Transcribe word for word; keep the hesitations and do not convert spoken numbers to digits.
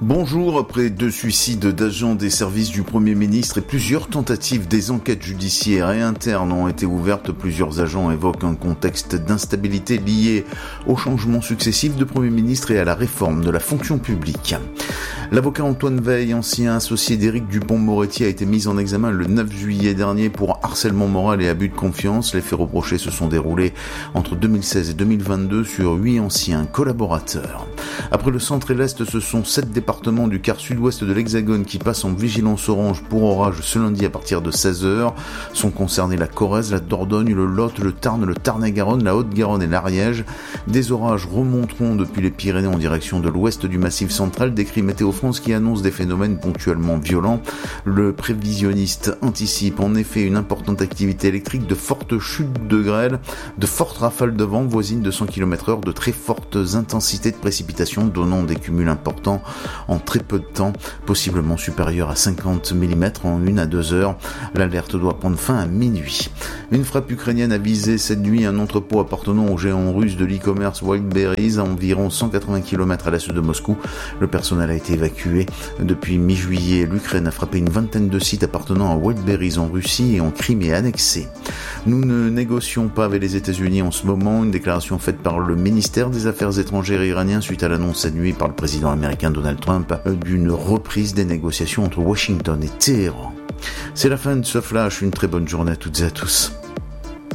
Bonjour, après deux suicides d'agents des services du Premier ministre et plusieurs tentatives, des enquêtes judiciaires et internes ont été ouvertes. Plusieurs agents évoquent un contexte d'instabilité lié aux changements successifs de Premier ministre et à la réforme de la fonction publique. L'avocat Antoine Veil, ancien associé d'Éric Dupond-Moretti, a été mis en examen le neuf juillet dernier pour harcèlement moral et abus de confiance. Les faits reprochés se sont déroulés entre deux mille seize et deux mille vingt-deux sur huit anciens collaborateurs. Après le centre et l'Est, ce sont sept départements du quart sud-ouest de l'Hexagone qui passent en vigilance orange pour orage ce lundi à partir de seize heures. Sont concernés la Corrèze, la Dordogne, le Lot, le Tarn, le Tarn-et-Garonne, la Haute-Garonne et l'Ariège. Des orages remonteront depuis les Pyrénées en direction de l'ouest du Massif central, décrit Météo France qui annonce des phénomènes ponctuellement violents. Le prévisionniste anticipe en effet une importante activité électrique, de fortes chutes de grêle, de fortes rafales de vent voisines de cent kilomètres heure, de très fortes intensités de précipitations donnant des cumuls importants en très peu de temps, possiblement supérieurs à cinquante millimètres en une à deux heures. L'alerte doit prendre fin à minuit. Une frappe ukrainienne a visé cette nuit un entrepôt appartenant au géant russe de l'e-commerce Wildberries à environ cent quatre-vingts kilomètres à l'est de Moscou. Le personnel a été évacué. Depuis mi-juillet, l'Ukraine a frappé une vingtaine de sites appartenant à Wildberries en Russie et en Crimée annexée. Nous ne négocions pas avec les États-Unis en ce moment, une déclaration faite par le ministère des Affaires étrangères iranien suite à l'annonce cette nuit par le président américain Donald Trump d'une reprise des négociations entre Washington et Téhéran. C'est la fin de ce flash, une très bonne journée à toutes et à tous.